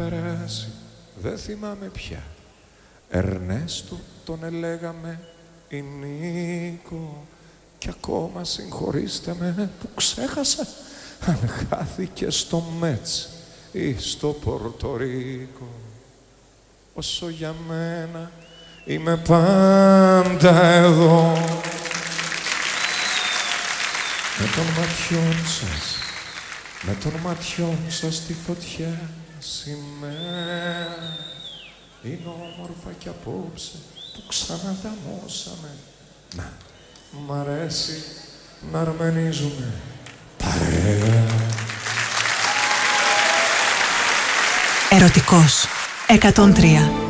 περάσει, δεν θυμάμαι πια. Ερνέστο τον ελέγαμε η Νίκο. Κι ακόμα συγχωρήστε με που ξέχασα αν χάθηκε στο Μέτς ή στο Πορτορίκο. Όσο για μένα είμαι πάντα εδώ, με των ματιών σας, με των ματιών σας τη φωτιά σημαία. Είναι όμορφα κι απόψε που ξανανταμώσαμε. Να, μ' αρέσει να αρμενίζουμε παρέα. Ερωτικός 103.